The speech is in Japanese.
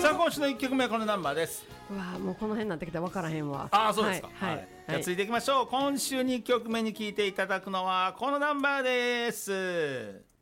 さあ今週の1曲目はこのナンバーです。 うわもうこの辺になってきて分からへんわ。 ああそうですか。 はい、 じゃあ続いていきましょう。今週2曲目に聴いていただくのはこのナンバーです。